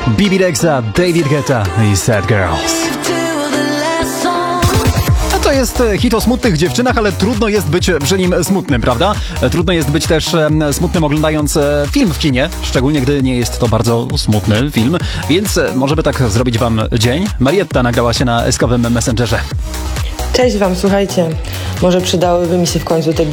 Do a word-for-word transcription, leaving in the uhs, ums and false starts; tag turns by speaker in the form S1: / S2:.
S1: Bibi Rexha, David Guetta i Sad Girls. To jest hit o smutnych dziewczynach, ale trudno jest być przy nim smutnym, prawda? Trudno jest być też smutnym oglądając film w kinie, szczególnie gdy nie jest to bardzo smutny film, więc może by tak zrobić wam dzień. Marietta nagrała się na eskowym Messengerze.
S2: Cześć wam, słuchajcie, może przydałyby mi się w końcu te